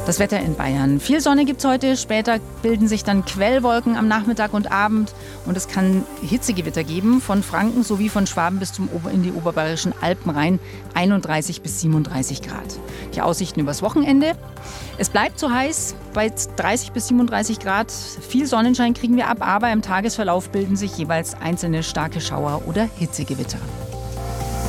Das Wetter in Bayern. Viel Sonne gibt es heute. Später bilden sich dann Quellwolken am Nachmittag und Abend. Und es kann Hitzegewitter geben, von Franken sowie von Schwaben bis in die oberbayerischen Alpen rein. 31 bis 37 Grad. Die Aussichten übers Wochenende. Es bleibt so heiß, bei 30 bis 37 Grad. Viel Sonnenschein kriegen wir ab, aber im Tagesverlauf bilden sich jeweils einzelne starke Schauer oder Hitzegewitter.